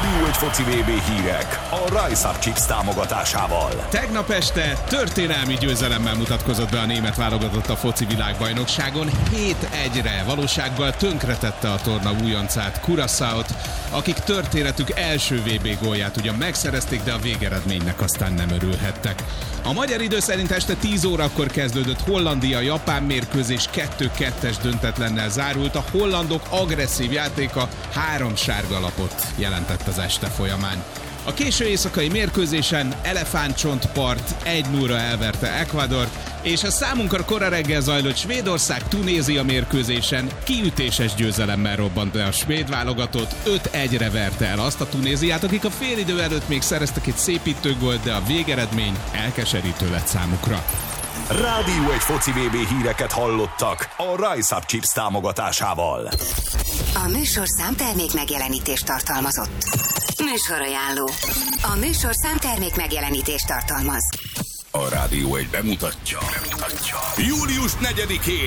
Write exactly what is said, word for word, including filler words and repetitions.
Rádió egy foci vé bé hírek a Rise Up Chips támogatásával. Tegnap este történelmi győzelemmel mutatkozott be a német válogatott a foci világbajnokságon. hét egyre valósággal tönkretette a torna újoncát, Curaçaót, akik történetük első vé bé gólját ugyan megszerezték, de a végeredménynek aztán nem örülhettek. A magyar idő szerint este tíz órakor kezdődött Hollandia-Japán mérkőzés, kettő kettes döntetlennel zárult. A hollandok agresszív játéka három sárga lapot jelentett az este folyamán. A késő éjszakai mérkőzésen Elefántcsontpart egy nullra elverte Ecuadort, és a számunkra kora reggel zajlott Svédország-Tunézia mérkőzésen kiütéses győzelemmel robbant be a svéd válogatott, öt egyre verte el azt a Tunéziát, akik a félidő előtt még szereztek egy szépítőgólt, de a végeredmény elkeserítő lett számukra. Rádió egy foci vé bé híreket hallottak a Rise Up Chips támogatásával. A műsorszám termék megjelenítést tartalmazott. Műsorajánló. A műsorszám termék megjelenítést tartalmaz. A Rádió egy bemutatja. bemutatja. július negyedikén